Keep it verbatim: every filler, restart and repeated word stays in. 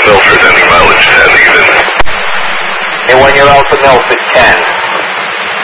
Milford, ending mileage ten, even. A one year Alpha Milford ten.